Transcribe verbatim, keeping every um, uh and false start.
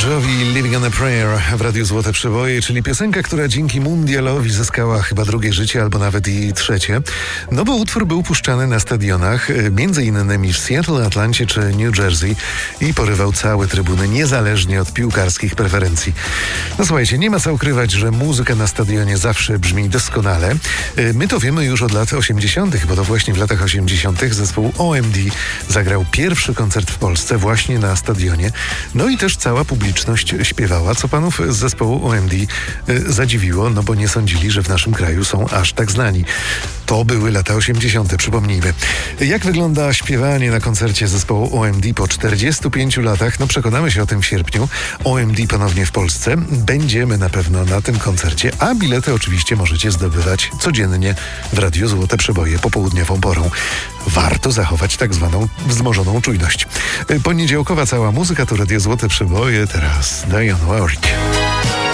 Jovi, Living on a Prayer w Radiu Złote Przeboje, czyli piosenka, która dzięki mundialowi zyskała chyba drugie życie albo nawet i trzecie. No bo utwór był puszczany na stadionach, między innymi w Seattle, Atlancie czy New Jersey i porywał całe trybuny, niezależnie od piłkarskich preferencji. No słuchajcie, nie ma co ukrywać, że muzyka na stadionie zawsze brzmi doskonale. My to wiemy już od lat osiemdziesiątych, bo to właśnie w latach osiemdziesiątych zespół O M D zagrał pierwszy koncert w Polsce właśnie na stadionie. No i też cała publiczność śpiewała, co panów z zespołu O M D y, zadziwiło, no bo nie sądzili, że w naszym kraju są aż tak znani. To były lata osiemdziesiąte, przypomnijmy. Jak wygląda śpiewanie na koncercie zespołu O M D po czterdziestu pięciu latach? No przekonamy się o tym w sierpniu. O M D ponownie w Polsce. Będziemy na pewno na tym koncercie, a bilety oczywiście możecie zdobywać codziennie w Radiu Złote Przeboje popołudniową porą. Warto zachować tak zwaną wzmożoną czujność. Poniedziałkowa cała muzyka to Radio Złote Przeboje, teraz Dionne Warwick.